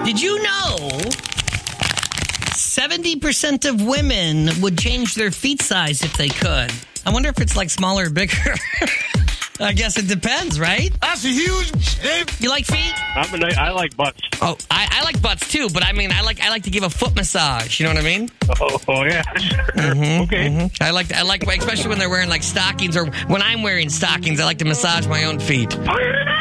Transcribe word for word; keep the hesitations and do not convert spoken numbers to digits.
Did you know seventy percent of women would change their feet size if they could? I wonder if it's like smaller or bigger. I guess it depends, right? That's a huge... You like feet? I'm a, I like butts. Oh, I, I like butts too, but I mean, I like I like to give a foot massage. You know what I mean? Oh, oh yeah, sure. Mm-hmm, okay. Mm-hmm. I like I like especially when they're wearing like stockings, or when I'm wearing stockings. I like to massage my own feet.